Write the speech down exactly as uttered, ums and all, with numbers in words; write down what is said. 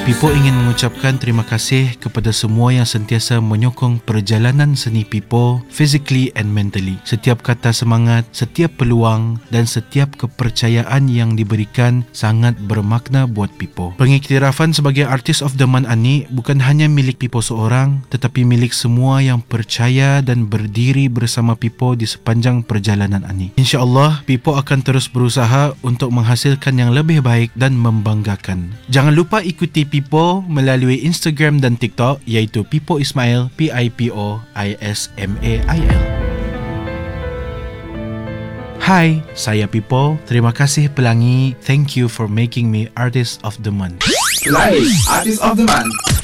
Pipo ingin mengucapkan terima kasih kepada semua yang sentiasa menyokong perjalanan seni Pipo physically and mentally. Setiap kata semangat, setiap peluang dan setiap kepercayaan yang diberikan sangat bermakna buat Pipo. Pengiktirafan sebagai Artist of the Month Ani bukan hanya milik Pipo seorang, tetapi milik semua yang percaya dan berdiri bersama Pipo di sepanjang perjalanan Ani. InsyaAllah, Pipo akan terus berusaha untuk menghasilkan yang lebih baik dan membanggakan. Jangan lupa ikuti Pipo melalui Instagram dan TikTok iaitu Pipo Ismail, P I P O I S M A I L. Hai, saya Pipo. Terima kasih Pelangi. Thank you for making me Artist of the Month. Pelangi, Artist of the Month.